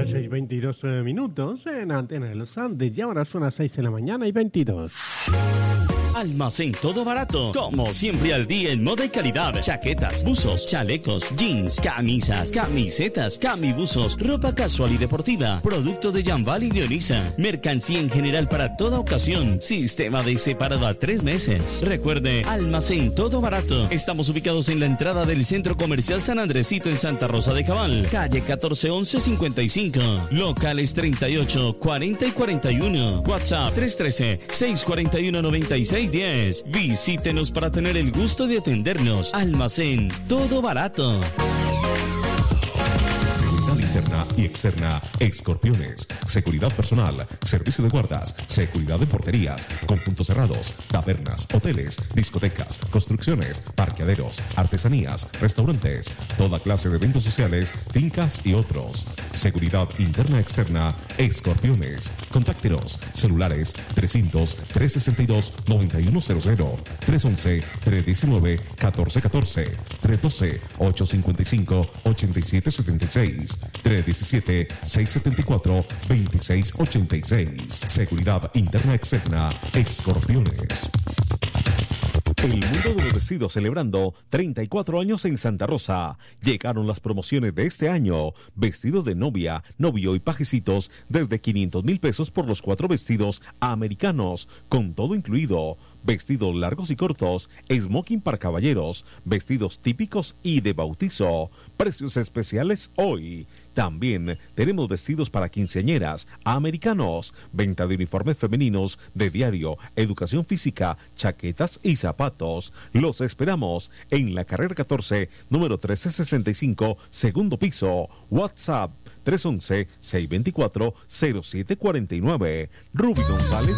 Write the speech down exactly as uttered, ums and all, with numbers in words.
seis veintidós minutos en Antena de los Andes y ahora son las seis de la mañana y veintidós. Almacén Todo Barato, como siempre al día en moda y calidad. Chaquetas, buzos, chalecos, jeans, camisas, camisetas, camibuzos, ropa casual y deportiva, producto de Jambal y Leonisa, mercancía en general para toda ocasión, sistema de separado a tres meses. Recuerde, Almacén Todo Barato. Estamos ubicados en la entrada del Centro Comercial San Andresito en Santa Rosa de Cabal, calle catorce once cincuenta y cinco, locales treinta y ocho, cuarenta y cuarenta y uno, WhatsApp tres uno tres, seis cuatro uno, nueve seis uno cero. Visítenos para tener el gusto de atendernos. Almacén Todo Barato. Seguridad interna y externa, Escorpiones. Seguridad personal, servicio de guardas, seguridad de porterías, con puntos cerrados, tabernas, hoteles, discotecas, construcciones, parqueaderos, artesanías, restaurantes, toda clase de eventos sociales, fincas y otros. Seguridad interna externa, Escorpiones. Contáctenos, celulares trescientos, trescientos sesenta y dos, noventa y uno cero cero, trescientos once, trescientos diecinueve, catorce catorce, trescientos doce, ochocientos cincuenta y cinco, ochenta y siete setenta y seis, trescientos diecisiete, seiscientos setenta y cuatro, veintiséis ochenta y seis. Seguridad interna externa, Escorpiones. El mundo de los vestidos celebrando treinta y cuatro años en Santa Rosa. Llegaron las promociones de este año. Vestidos de novia, novio y pajecitos desde quinientos mil pesos por los cuatro vestidos americanos, con todo incluido. Vestidos largos y cortos, smoking para caballeros, vestidos típicos y de bautizo. Precios especiales hoy. También tenemos vestidos para quinceañeras americanos, venta de uniformes femeninos de diario, educación física, chaquetas y zapatos. Los esperamos en la carrera catorce, número trece sesenta y cinco, segundo piso. WhatsApp tres uno uno, seis dos cuatro, cero siete cuatro nueve. Ruby González